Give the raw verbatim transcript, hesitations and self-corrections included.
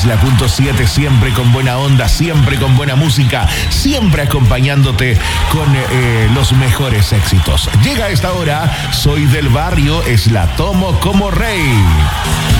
es la punto siete, siempre con buena onda, siempre con buena música, siempre acompañándote con eh, los mejores éxitos. Llega a esta hora, soy del barrio, es la tomo como rey.